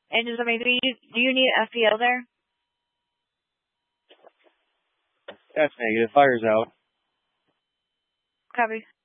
Engine 73, do you need FPL there? That's negative. Fire's out. Copy.